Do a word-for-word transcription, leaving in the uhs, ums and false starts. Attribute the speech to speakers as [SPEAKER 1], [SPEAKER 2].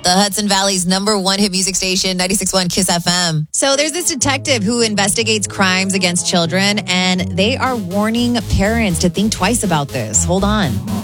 [SPEAKER 1] The Hudson Valley's number one hit music station, ninety-six point one Kiss F M. So there's this detective who investigates crimes against children, and they are warning parents to think twice about this. Hold on.